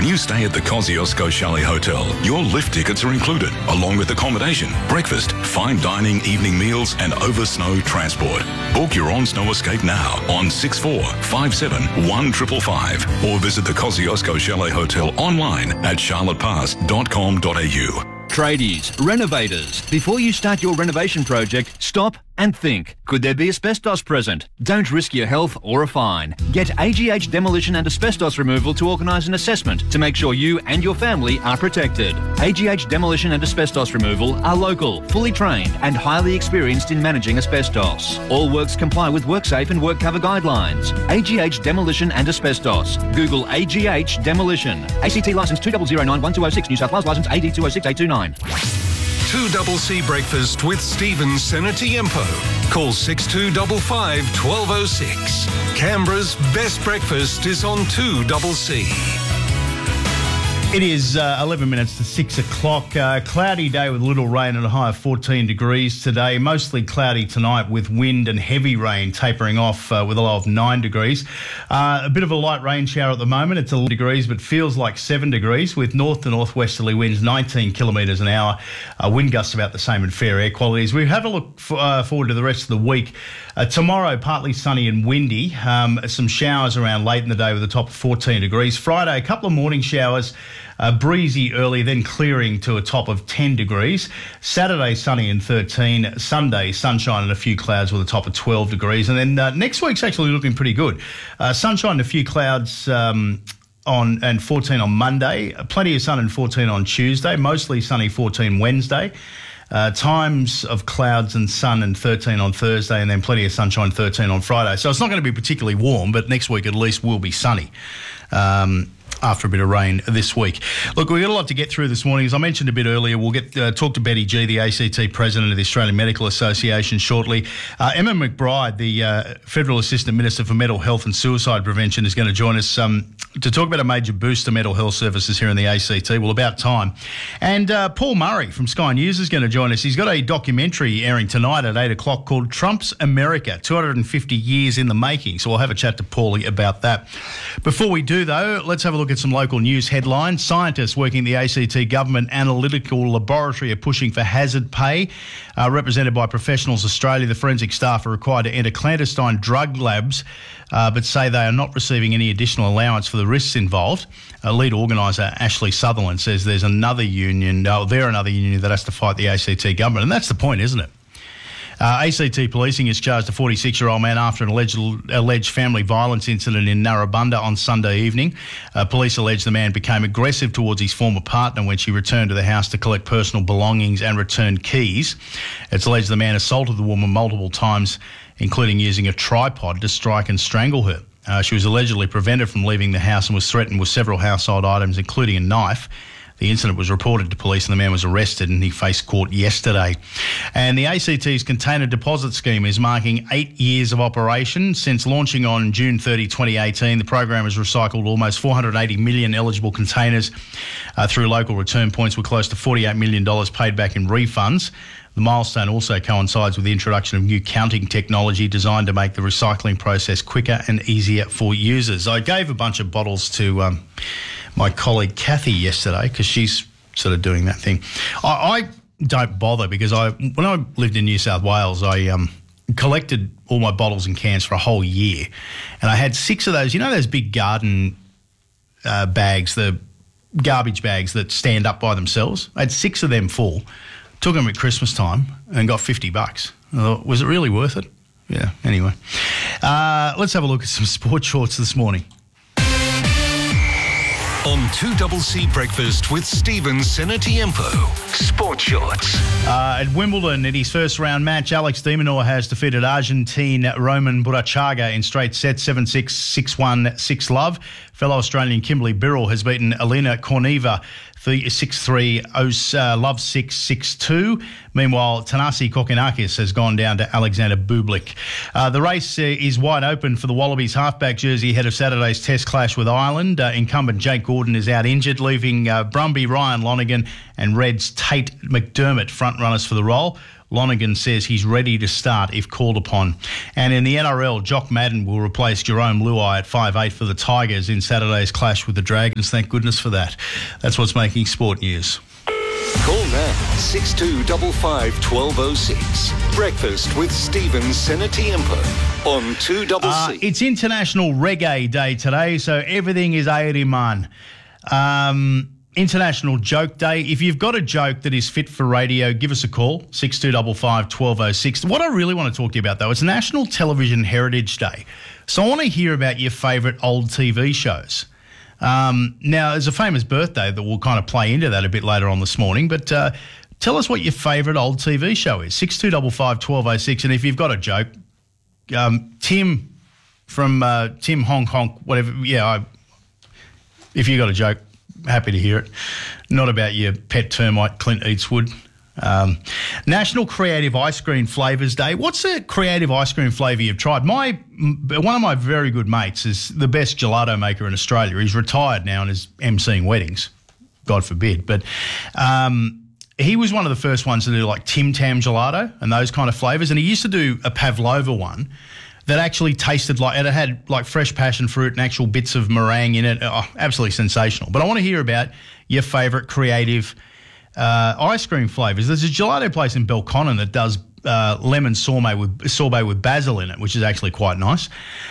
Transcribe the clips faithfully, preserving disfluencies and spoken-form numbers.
When you stay at the Kosciuszko Chalet Hotel, your lift tickets are included, along with accommodation, breakfast, fine dining, evening meals, and over snow transport. Book your on-snow escape now on six four five seven one five five five or visit the Kosciuszko Chalet Hotel online at charlotte pass dot com dot a u. Tradies, renovators, before you start your renovation project, stop and think. Could there be asbestos present? Don't risk your health or a fine. Get A G H Demolition and Asbestos Removal to organise an assessment to make sure you and your family are protected. A G H Demolition and Asbestos Removal are local, fully trained and highly experienced in managing asbestos. All works comply with WorkSafe and WorkCover guidelines. A G H Demolition and Asbestos. Google A G H Demolition. A C T licence two zero zero nine one two zero six, New South Wales licence A D two zero six eight two nine. two double C Breakfast with Stephen Senatiempo. Call six two five five one two zero six. Canberra's best breakfast is on two double C. It is uh, eleven minutes to six o'clock. Uh, cloudy day with a little rain and a high of fourteen degrees today. Mostly cloudy tonight with wind and heavy rain tapering off uh, with a low of nine degrees. Uh, a bit of a light rain shower at the moment. It's eleven degrees but feels like seven degrees with north to northwesterly winds nineteen kilometres an hour. Uh, wind gusts about the same and fair air qualities. We have a look f- uh, forward to the rest of the week. Uh, tomorrow, partly sunny and windy. Um, some showers around late in the day with a top of fourteen degrees. Friday, a couple of morning showers. Uh, breezy early, then clearing to a top of ten degrees. Saturday, sunny and thirteen. Sunday, sunshine and a few clouds with a top of twelve degrees. And then uh, next week's actually looking pretty good. Uh, sunshine and a few clouds um, on and fourteen on Monday. Plenty of sun and fourteen on Tuesday. Mostly sunny, fourteen Wednesday. Uh, times of clouds and sun and thirteen on Thursday, and then plenty of sunshine, thirteen on Friday. So it's not going to be particularly warm, but next week at least will be sunny. Um, after a bit of rain this week. Look, we've got a lot to get through this morning. As I mentioned a bit earlier, we'll get uh, talk to Betty G, the A C T President of the Australian Medical Association, shortly. Uh, Emma McBride, the uh, Federal Assistant Minister for Mental Health and Suicide Prevention, is going to join us um, to talk about a major boost to mental health services here in the A C T. Well, about time. And uh, Paul Murray from Sky News is going to join us. He's got a documentary airing tonight at eight o'clock called Trump's America, two hundred fifty years in the making. So we'll have a chat to Paulie about that. Before we do, though, let's have a look at some local news headlines. Scientists working at the A C T Government Analytical Laboratory are pushing for hazard pay. Uh, represented by Professionals Australia, the forensic staff are required to enter clandestine drug labs, uh, but say they are not receiving any additional allowance for the risks involved. Uh, lead organiser Ashley Sutherland says there's another union, no, they're another union that has to fight the A C T government, and that's the point, isn't it? Uh, A C T Policing has charged a forty-six-year-old man after an alleged, alleged family violence incident in Narrabundah on Sunday evening. Uh, police allege the man became aggressive towards his former partner when she returned to the house to collect personal belongings and return keys. It's alleged the man assaulted the woman multiple times, including using a tripod to strike and strangle her. Uh, she was allegedly prevented from leaving the house and was threatened with several household items, including a knife. The incident was reported to police and the man was arrested and he faced court yesterday. And the A C T's container deposit scheme is marking eight years of operation. Since launching on June thirtieth, twenty eighteen, the program has recycled almost four hundred eighty million eligible containers uh, through local return points, with close to forty-eight million dollars paid back in refunds. The milestone also coincides with the introduction of new counting technology designed to make the recycling process quicker and easier for users. I gave a bunch of bottles to um, my colleague Kathy yesterday because she's sort of doing that thing. I, I don't bother because I, when I lived in New South Wales, I um, collected all my bottles and cans for a whole year, and I had six of those. You know those big garden uh, bags, the garbage bags that stand up by themselves? I had six of them full. Took them at Christmas time and got fifty bucks. I thought, was it really worth it? Yeah, anyway. Uh, let's have a look at some sports shorts this morning. On two double C Breakfast with Stephen Senatiempo. Sports Shorts. Uh, at Wimbledon, in his first round match, Alex de Minaur has defeated Argentine Roman Burachaga in straight sets, seven six, six one, six love. Fellow Australian Kimberly Birrell has beaten Elena Korneva six three, uh, love six six two. Meanwhile, Thanasi Kokkinakis has gone down to Alexander Bublik. Uh, the race uh, is wide open for the Wallabies halfback jersey ahead of Saturday's test clash with Ireland. Uh, incumbent Jake Gordon is out injured, leaving uh, Brumby Ryan Lonergan and Reds Tate McDermott front runners for the role. Lonergan says he's ready to start if called upon. And in the N R L, Jock Madden will replace Jerome Luai at five eight for the Tigers in Saturday's clash with the Dragons. Thank goodness for that. That's what's making sport news. Call now, six two five five, one two oh six. Breakfast with Stephen Senatiempo on two C C. Uh, it's International Reggae Day today, so everything is Ayriman. Um... International Joke Day. If you've got a joke that is fit for radio, give us a call, six two five five, one two oh six. What I really want to talk to you about, though, it's National Television Heritage Day. So I want to hear about your favourite old T V shows. Um, now, there's a famous birthday that will kind of play into that a bit later on this morning, but uh, tell us what your favourite old T V show is, six two five five, one two oh six. And if you've got a joke, um, Tim from uh, Tim Honk Honk, whatever, yeah, I, if you got a joke, happy to hear it. Not about your pet termite, Clint Eastwood. Um, National Creative Ice Cream Flavours Day. What's a creative ice cream flavour you've tried? My one of my very good mates is the best gelato maker in Australia. He's retired now and is emceeing weddings. God forbid. But um, he was one of the first ones to do like Tim Tam gelato and those kind of flavours. And he used to do a pavlova one that actually tasted like, and it had like fresh passion fruit and actual bits of meringue in it. Oh, absolutely sensational. But I want to hear about your favourite creative uh, ice cream flavours. There's a gelato place in Belconnen that does uh, lemon sorbet with sorbet with basil in it, which is actually quite nice.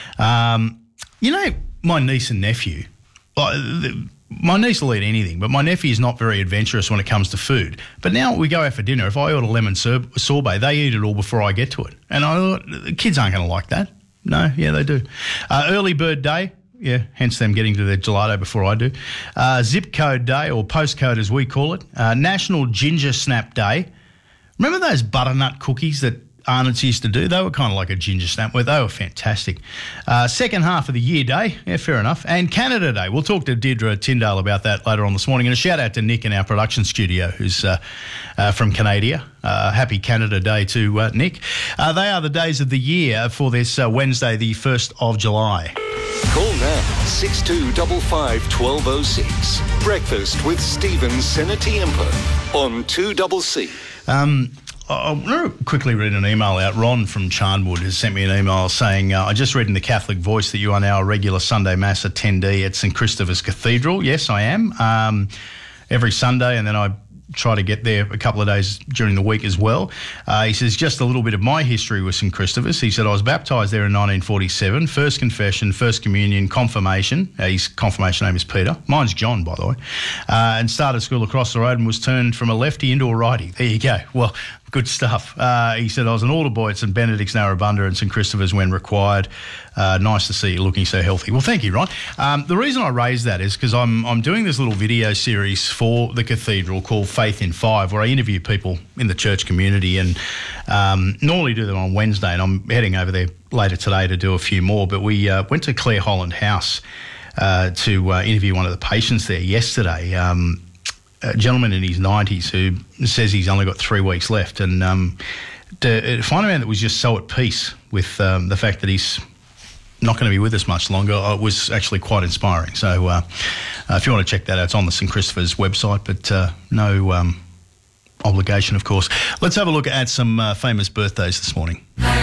Um, you know, my niece and nephew, uh, the, my niece will eat anything, but my nephew is not very adventurous when it comes to food. But now we go out for dinner. If I order lemon sorbet, they eat it all before I get to it. And I thought, the kids aren't going to like that. No, yeah, they do. Uh, early Bird Day, yeah, hence them getting to their gelato before I do. Uh, Zip Code Day, or Postcode as we call it. Uh, National Ginger Snap Day. Remember those butternut cookies that Arnott's used to do? They were kind of like a ginger snap where they were fantastic. Uh, second half of the year day, yeah, fair enough. And Canada Day. We'll talk to Deirdre Tyndale about that later on this morning. And a shout out to Nick in our production studio, who's uh, uh, from Canada. Uh, happy Canada Day to uh, Nick. Uh, they are the days of the year for this uh, Wednesday, the first of July. Call now, six two five five, one two oh six. Breakfast with Stephen Senatiempo on two C C. Um... I want to quickly read an email out. Ron from Charnwood has sent me an email saying, uh, I just read in the Catholic Voice that you are now a regular Sunday Mass attendee at St Christopher's Cathedral. Yes, I am. Um, every Sunday, and then I try to get there a couple of days during the week as well. Uh, he says, just a little bit of my history with St Christopher's. He said, I was baptised there in nineteen forty-seven, first confession, first communion, confirmation. Uh, his confirmation name is Peter. Mine's John, by the way. Uh, and started school across the road and was turned from a lefty into a righty. There you go. Well, good stuff. Uh, he said, I was an altar boy at St Benedict's Narrabundah and St Christopher's when required. Uh, nice to see you looking so healthy. Well, thank you, Ron. Um, the reason I raised that is because I'm I'm doing this little video series for the cathedral called Faith in Five, where I interview people in the church community, and um, normally do them on Wednesday, and I'm heading over there later today to do a few more. But we uh, went to Clare Holland House uh, to uh, interview one of the patients there yesterday. Um, a gentleman in his nineties who says he's only got three weeks left, and um, to find a man that was just so at peace with um, the fact that he's not going to be with us much longer, uh, was actually quite inspiring. So uh, uh, if you want to check that out, it's on the St Christopher's website, but uh, no um, obligation, of course. Let's have a look at some uh, famous birthdays this morning.